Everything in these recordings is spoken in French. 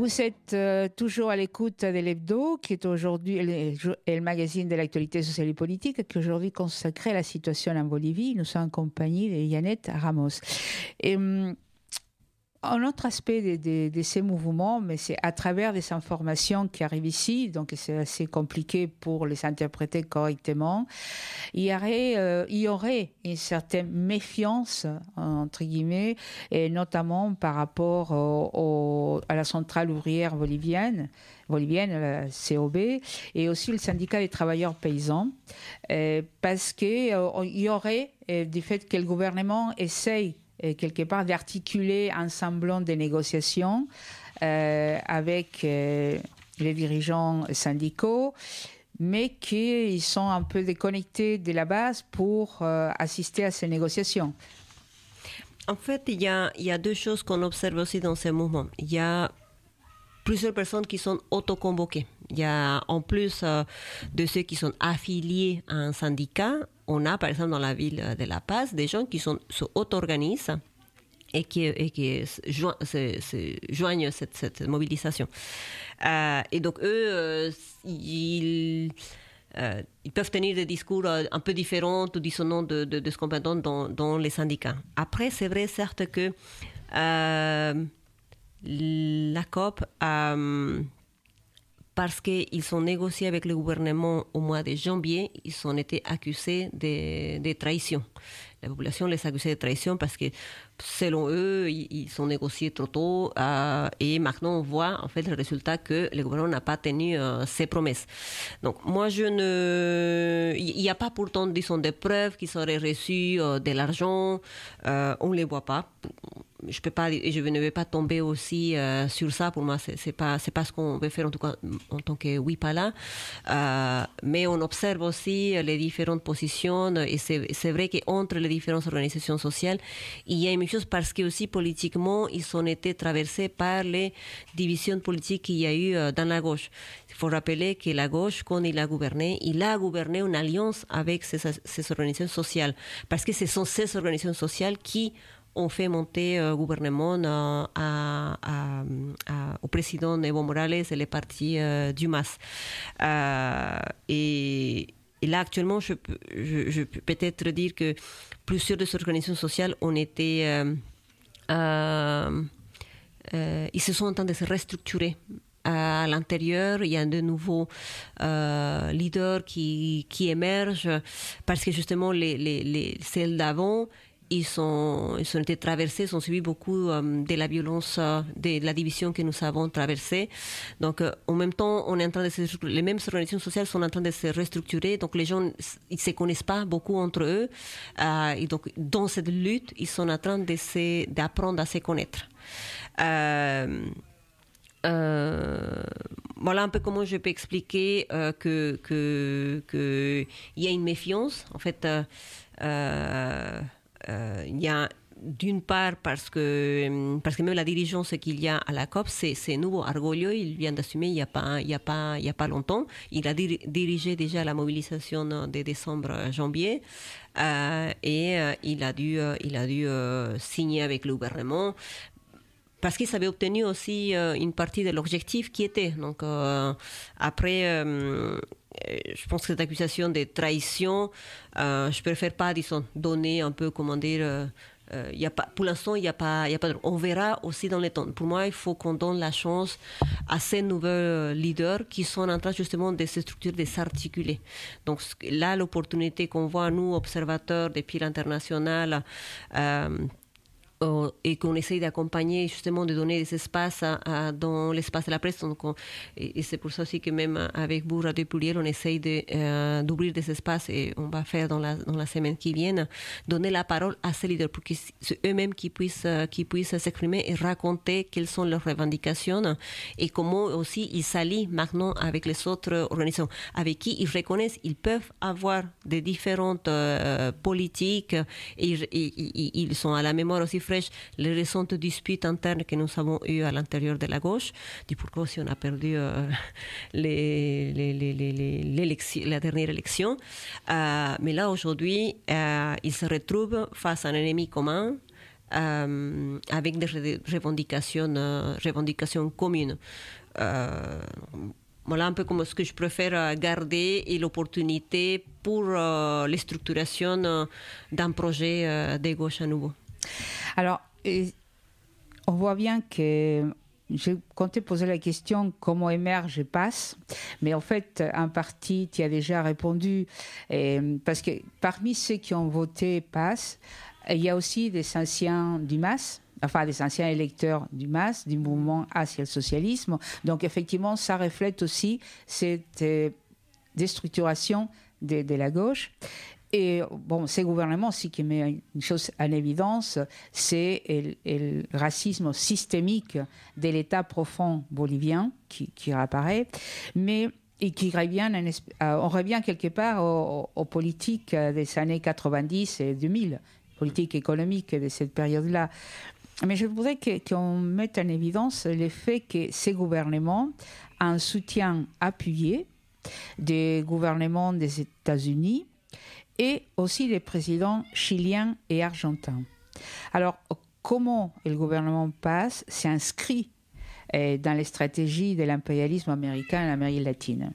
Vous êtes toujours à l'écoute de l'Hebdo, qui est aujourd'hui le magazine de l'actualité sociale et politique, qui est aujourd'hui consacré à la situation en Bolivie. Nous sommes en compagnie de Yannette Ramos. Et un autre aspect de ces mouvements, mais c'est à travers des informations qui arrivent ici, donc c'est assez compliqué pour les interpréter correctement. Il y aurait une certaine méfiance, entre guillemets, et notamment par rapport à la centrale ouvrière bolivienne, la COB, et aussi le syndicat des travailleurs paysans, parce qu'il y aurait du fait que le gouvernement essaye quelque part d'articuler un semblant de négociations avec les dirigeants syndicaux, mais qui sont un peu déconnectés de la base pour assister à ces négociations. En fait, il y a deux choses qu'on observe aussi dans ces mouvements. Il y a plusieurs personnes qui sont autoconvoquées. Il y a, en plus de ceux qui sont affiliés à un syndicat, on a par exemple dans la ville de La Paz des gens qui se auto-organisent et qui se joignent cette mobilisation. Et donc eux, ils peuvent tenir des discours un peu différents ou dissonants de ce qu'on peut entendre dans les syndicats. Après, c'est vrai certes que la COP parce qu'ils ont négocié avec le gouvernement au mois de janvier, ils ont été accusés de trahison. La population les accusait de trahison parce que, selon eux, ils ont négocié trop tôt et maintenant on voit en fait le résultat que le gouvernement n'a pas tenu ses promesses. Donc moi il n'y a pas pourtant, disons, des preuves qu'ils auraient reçu de l'argent, on ne les voit pas. Je ne vais pas tomber aussi sur ça. Pour moi, c'est pas ce qu'on veut faire en tout cas en tant que Wipala. Mais on observe aussi les différentes positions et c'est vrai qu'entre les différentes organisations sociales, il y a une même chose parce que aussi politiquement, ils ont été traversés par les divisions politiques qu'il y a eu dans la gauche. Il faut rappeler que la gauche, quand il a gouverné une alliance avec ces organisations sociales parce que ce sont ces organisations sociales qui ont fait monter au gouvernement au président Evo Morales et les partis du MAS. Et là, actuellement, je peux peut-être dire que plusieurs de ces organisations sociales ont été... ils se sont en train de se restructurer. À l'intérieur, il y a de nouveaux leaders qui émergent parce que justement, celles d'avant, ils ont été traversés, ils ont subi beaucoup de la violence, de la division que nous avons traversée. Donc, en même temps, on est en train les mêmes organisations sociales sont en train de se restructurer. Donc, les gens, ils se connaissent pas beaucoup entre eux. Et donc, dans cette lutte, ils sont en train d'apprendre à se connaître. Voilà un peu comment je peux expliquer que il y a une méfiance. En fait, il y a d'une part parce que même la dirigeance qu'il y a à la COP, c'est nouveau. Argolio, il vient d'assumer il y a pas longtemps. Il a dirigé déjà la mobilisation de décembre-janvier et il a dû signer avec le gouvernement. Parce qu'ils avaient obtenu aussi une partie de l'objectif qui était. Donc, après, je pense que cette accusation de trahison, je préfère pas, disons, donner un peu, comment dire, y a pas, pour l'instant, il n'y a pas. On verra aussi dans les temps. Pour moi, il faut qu'on donne la chance à ces nouveaux leaders qui sont en train justement de se structurer, de s'articuler. Donc là, l'opportunité qu'on voit, nous, observateurs depuis l'international, et qu'on essaye d'accompagner, justement, de donner des espaces dans l'espace de la presse. Donc et c'est pour ça aussi que même avec vous, Radio Pluriel, on essaye d'ouvrir des espaces et on va faire dans la semaine qui vient, donner la parole à ces leaders pour que c'est eux-mêmes qui puissent s'exprimer et raconter quelles sont leurs revendications et comment aussi ils s'allient maintenant avec les autres organisations avec qui ils reconnaissent ils peuvent avoir des différentes politiques et ils sont à la mémoire aussi fraîche les récentes disputes internes que nous avons eues à l'intérieur de la gauche, du pourquoi aussi on a perdu la dernière élection. Mais là, aujourd'hui, ils se retrouvent face à un ennemi commun avec des revendications communes. Voilà un peu comme ce que je préfère garder et l'opportunité pour les structurations d'un projet de gauche à nouveau. Alors, on voit bien que je comptais poser la question comment émerge PAS, mais en fait, en partie, tu as déjà répondu, parce que parmi ceux qui ont voté PAS, il y a aussi des anciens du MAS, enfin des anciens électeurs du MAS, du mouvement As et le socialisme. Donc effectivement, ça reflète aussi cette déstructuration de la gauche. Et bon, ces gouvernements aussi qui met une chose en évidence, c'est le racisme systémique de l'État profond bolivien qui réapparaît, mais et qui revient, on revient quelque part aux politiques des années 90 et 2000, politiques économiques de cette période-là. Mais je voudrais qu'on mette en évidence le fait que ces gouvernements ont un soutien appuyé des gouvernements des États-Unis et aussi des présidents chiliens et argentins. Alors, comment le gouvernement PAS s'inscrit dans les stratégies de l'impérialisme américain en Amérique latine?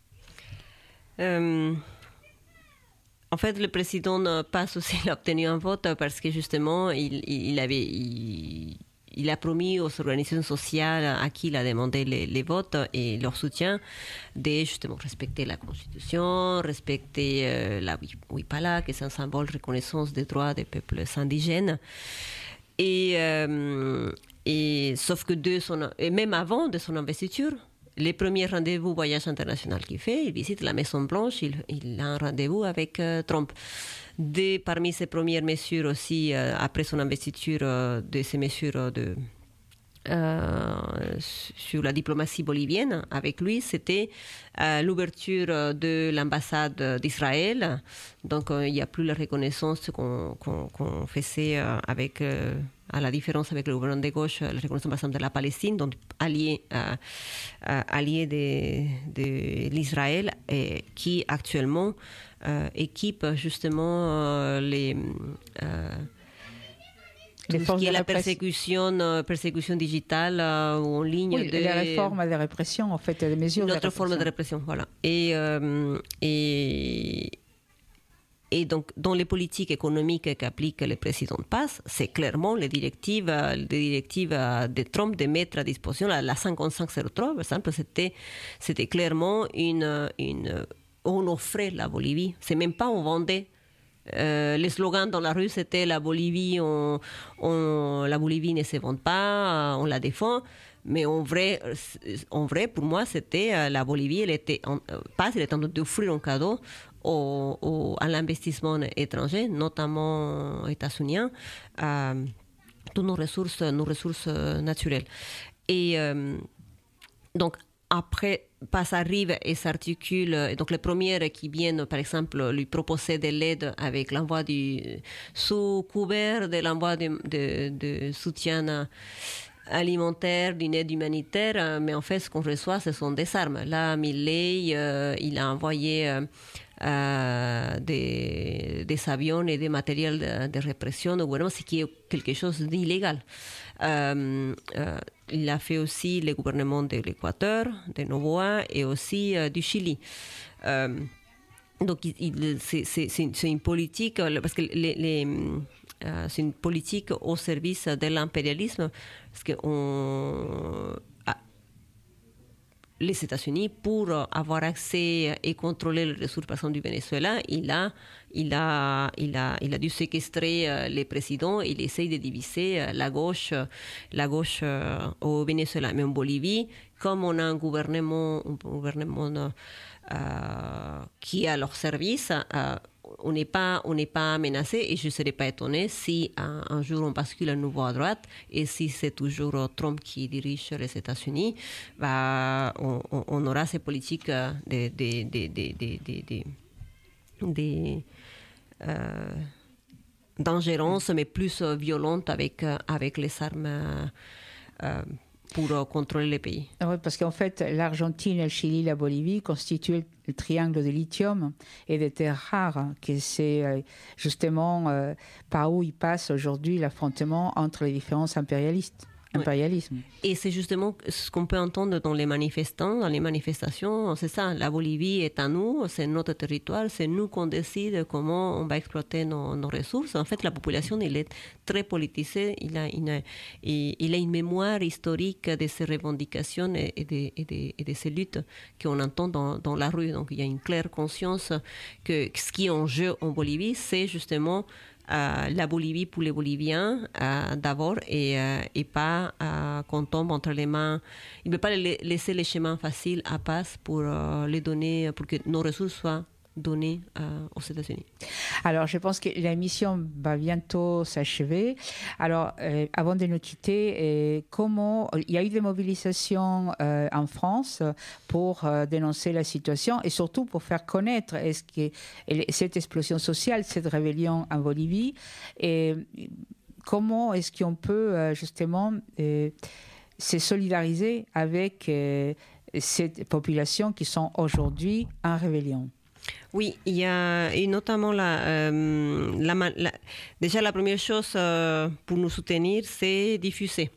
En fait, le président PAS aussi a obtenu un vote parce que justement, il a promis aux organisations sociales à qui il a demandé les votes et leur soutien de justement respecter la Constitution, respecter la Huipala, qui est un symbole de reconnaissance des droits des peuples indigènes. Et sauf que et même avant de son investiture, les premiers rendez-vous voyage international qu'il fait, il visite la Maison Blanche, il a un rendez-vous avec Trump. Parmi ses premières mesures aussi, après son investiture, de ces mesures sur la diplomatie bolivienne avec lui, c'était l'ouverture de l'ambassade d'Israël. Donc il n'y a plus la reconnaissance qu'on faisait avec... à la différence avec le gouvernement de gauche, la reconnaissance par exemple de la Palestine, donc allié de l'Israël, qui actuellement équipe justement les forces de la persécution digitale ou en ligne. Oui, les réformes de répression, en fait, des mesures de répression. Notre forme de répression, voilà. Et donc, dans les politiques économiques qu'applique le président PAS, c'est clairement les directives de Trump de mettre à disposition la 5503, par exemple, c'était clairement on offrait la Bolivie. C'est même pas on vendait. Les slogans dans la rue, c'était la Bolivie, la Bolivie ne se vend pas, on la défend. Mais en vrai, pour moi, c'était la Bolivie, elle était en train d'offrir un cadeau à l'investissement étranger, notamment états-unien, toutes nos ressources naturelles. Et donc, après, PAS arrive et s'articule. Donc, les premières qui viennent, par exemple, lui proposer de l'aide avec l'envoi sous couvert de l'envoi de soutien alimentaire, d'une aide humanitaire, mais en fait, ce qu'on reçoit, ce sont des armes. Là, Milei, il a envoyé des avions et des matériels de répression au gouvernement, ce qui est quelque chose d'illégal. Il a fait aussi le gouvernement de l'Équateur, de Novoa et aussi du Chili. Donc, c'est une politique, parce que c'est une politique au service de l'impérialisme, parce que les États-Unis, pour avoir accès et contrôler les ressources, par exemple, du Venezuela, il a dû séquestrer les présidents. Il essaye de diviser la gauche au Venezuela. Mais en Bolivie, comme on a un gouvernement qui est à leur service, on n'est pas menacé, et je ne serais pas étonné si un jour on bascule à nouveau à droite, et si c'est toujours Trump qui dirige les États-Unis, on aura ces politiques d'ingérence, mais plus violente avec les armes pour contrôler les pays. Oui, parce qu'en fait, l'Argentine, le Chili, la Bolivie constituent le triangle de lithium et des terres rares, que c'est justement par où il passe aujourd'hui l'affrontement entre les différents impérialismes. Et c'est justement ce qu'on peut entendre dans les manifestants, dans les manifestations, c'est ça, la Bolivie est à nous, c'est notre territoire, c'est nous qu'on décide comment on va exploiter nos ressources. En fait, la population, elle est très politisée, il a une mémoire historique de ces revendications et de ces luttes qu'on entend dans la rue. Donc il y a une claire conscience que ce qui est en jeu en Bolivie, c'est justement la Bolivie pour les Boliviens d'abord et pas qu'on tombe entre les mains. Il ne peut pas laisser les chemins faciles à passe pour les donner, pour que nos ressources soient données aux États-Unis. Alors, je pense que la mission va bientôt s'achever. Alors, avant de nous quitter, comment il y a eu des mobilisations en France pour dénoncer la situation et surtout pour faire connaître cette explosion sociale, cette rébellion en Bolivie, et comment est-ce qu'on peut justement se solidariser avec ces populations qui sont aujourd'hui en rébellion? Oui, il y a et notamment déjà la première chose pour nous soutenir, c'est diffuser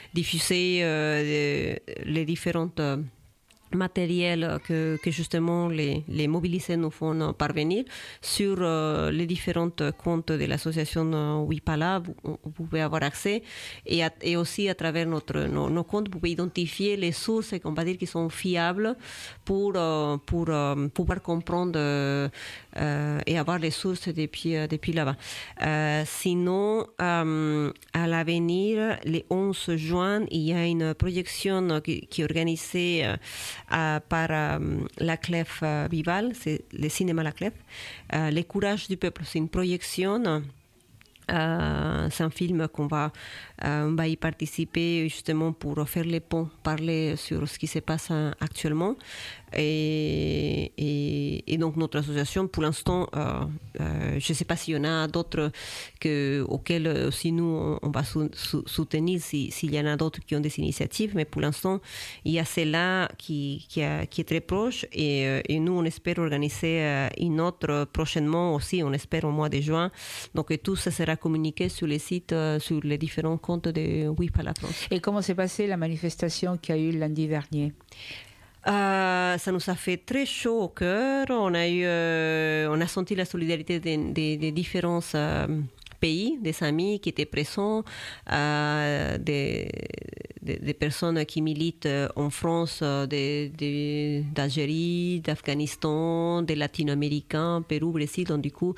les différentes matériels que justement les mobilisés nous font parvenir sur les différents comptes de l'association Wipala. Vous pouvez avoir accès et aussi à travers nos comptes, vous pouvez identifier les sources qu'on va dire qui sont fiables pour pouvoir comprendre et avoir les sources depuis là-bas. Sinon, à l'avenir, le 11 juin, il y a une projection qui est organisée par la Clef Vival, c'est le cinéma La Clef. Le courage du peuple, c'est une projection. C'est un film qu'on va y participer justement pour faire les ponts, parler sur ce qui se passe actuellement. Et donc notre association, pour l'instant, je ne sais pas s'il y en a d'autres auxquels aussi nous on va soutenir s'il y en a d'autres qui ont des initiatives, mais pour l'instant il y a celle-là qui est très proche et nous on espère organiser une autre prochainement aussi, on espère au mois de juin. Donc tout ça sera communiqué sur les sites, sur les différents comptes de Wipala France. Et comment s'est passée la manifestation qu'il y a eu lundi dernier? Ça nous a fait très chaud au cœur. On a senti la solidarité des différents pays, des amis qui étaient présents, des personnes qui militent en France, d'Algérie, d'Afghanistan, des Latino-Américains, Pérou, Brésil. Donc du coup,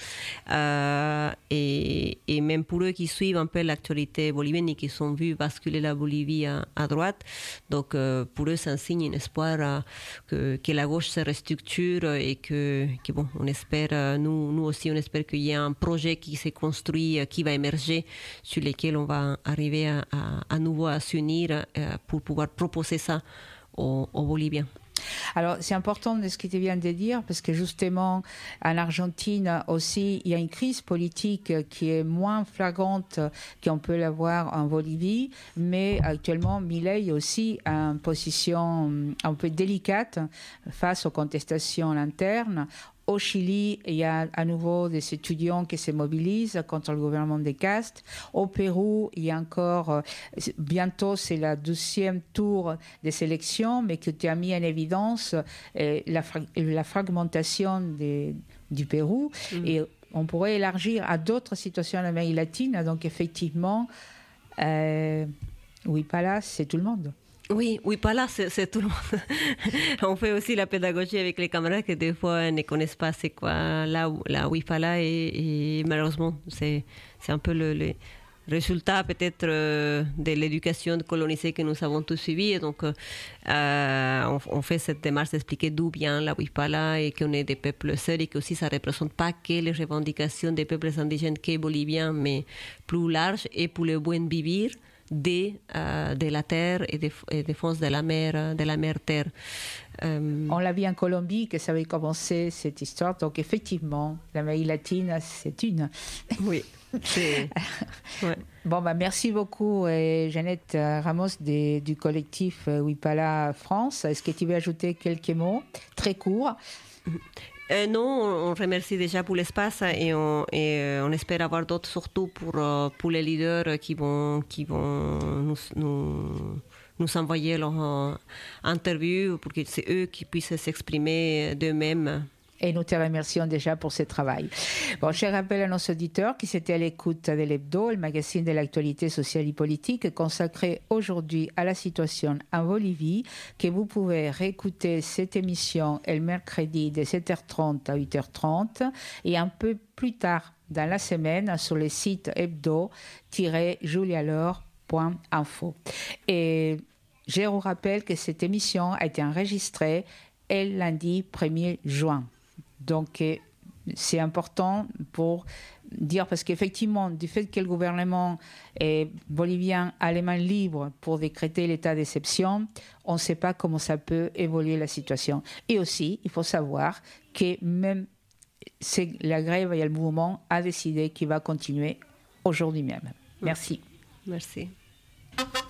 et même pour eux qui suivent un peu l'actualité bolivienne et qui sont vus basculer la Bolivie à droite, donc pour eux c'est un signe, un espoir que la gauche se restructure et que bon, on espère, nous aussi on espère qu'il y a un projet qui s'est construit, qui va émerger, sur lesquels on va arriver à nouveau à s'unir pour pouvoir proposer ça aux Boliviens. Alors, c'est important de ce que tu viens de dire, parce que justement, en Argentine aussi, il y a une crise politique qui est moins flagrante qu'on peut l'avoir en Bolivie, mais actuellement, Milei aussi a une position un peu délicate face aux contestations internes. Au Chili, il y a à nouveau des étudiants qui se mobilisent contre le gouvernement des castes. Au Pérou, il y a encore, bientôt c'est la 12e tour des élections, mais qui a mis en évidence la fragmentation du Pérou. Et on pourrait élargir à d'autres situations en Amérique latine. Donc effectivement, Wipala, c'est tout le monde. Oui, Wipala, c'est tout le monde. On fait aussi la pédagogie avec les camarades qui des fois ne connaissent pas c'est quoi la Wipala et malheureusement c'est un peu le résultat peut-être de l'éducation colonisée que nous avons tous suivi. Et donc on fait cette démarche d'expliquer d'où vient la Wipala et qu'on est des peuples seuls et que aussi ça ne représente pas que les revendications des peuples indigènes que boliviens, mais plus large et pour le bon vivre de la terre et défense de la mer terre. On l'a vu en Colombie que ça avait commencé cette histoire, donc effectivement, l'Amérique latine, c'est une. Oui. Ouais. Bon, merci beaucoup, Jeannette Ramos du collectif Wipala France. Est-ce que tu veux ajouter quelques mots très courts? Non, on remercie déjà pour l'espace et on espère avoir d'autres, surtout pour les leaders qui vont nous envoyer leur interview pour que c'est eux qui puissent s'exprimer d'eux-mêmes. Et nous te remercions déjà pour ce travail. Bon, je rappelle à nos auditeurs qui étaient à l'écoute de l'Hebdo, le magazine de l'actualité sociale et politique consacré aujourd'hui à la situation en Bolivie, que vous pouvez réécouter cette émission le mercredi de 7h30 à 8h30 et un peu plus tard dans la semaine sur le site hebdo-julialor.info. Et je vous rappelle que cette émission a été enregistrée le lundi 1er juin. Donc, c'est important pour dire, parce qu'effectivement, du fait que le gouvernement bolivien a les mains libres pour décréter l'état d'exception, on ne sait pas comment ça peut évoluer la situation. Et aussi, il faut savoir que même la grève et le mouvement a décidé qu'il va continuer aujourd'hui même. Merci. Merci.